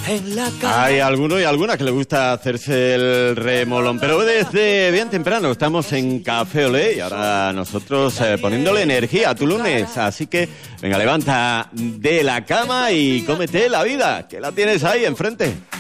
en la cama. Hay alguno y alguna que le gusta hacerse el remolón, pero desde bien temprano estamos en Café Olé y ahora nosotros poniéndole energía a tu lunes. Así que, venga, levanta de la cama y cómete la vida, que la tienes ahí enfrente.